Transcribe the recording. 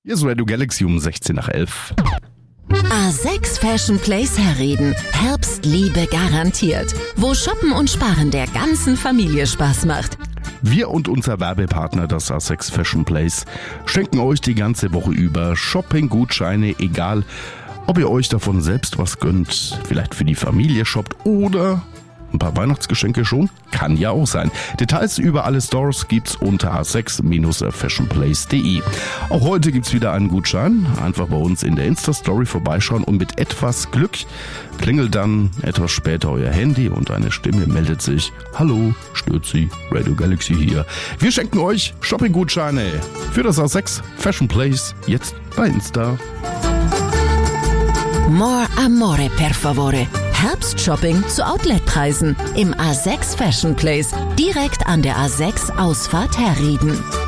Hier ist Radio Galaxy um 16 nach 11. A6 Fashion Place Herrieden. Herbstliebe garantiert. Wo Shoppen und Sparen der ganzen Familie Spaß macht. Wir und unser Werbepartner, das A6 Fashion Place, schenken euch die ganze Woche über Shopping-Gutscheine, egal ob ihr euch davon selbst was gönnt, vielleicht für die Familie shoppt oder ein paar Weihnachtsgeschenke schon, kann ja auch sein. Details über alle Stores gibt's unter a6-fashionplace.de. Auch heute gibt's wieder einen Gutschein. Einfach bei uns in der Insta-Story vorbeischauen und mit etwas Glück klingelt dann etwas später euer Handy und eine Stimme meldet sich. Hallo, Stürzi, Radio Galaxy hier. Wir schenken euch Shopping-Gutscheine für das A6 Fashion Place jetzt bei Insta. More amore per favore. Herbstshopping zu Outletpreisen im A6 Fashion Place, direkt an der A6 Ausfahrt Herrieden.